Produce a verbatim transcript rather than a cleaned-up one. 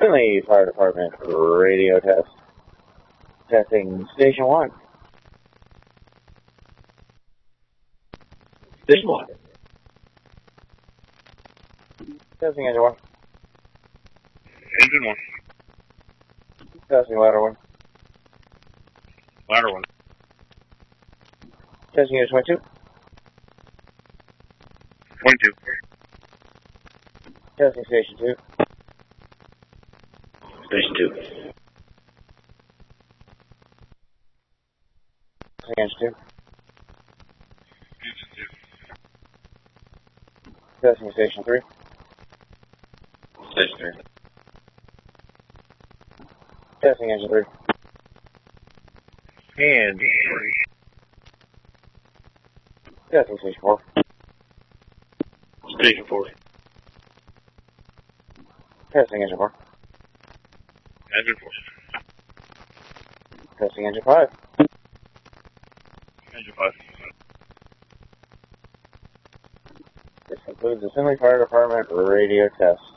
Finley Fire Department radio test. Testing station one. Station one. Testing engine one. Engine one. Testing ladder one. Ladder one. Testing unit twenty-two. twenty-two. Testing station two. Station two. Testing engine two. Engine two. Testing station three. Station three. Testing engine three. And three. Testing station four. Station four. Testing engine four. Engine four. Testing engine five. Engine five. This concludes the Finley Fire Department radio test.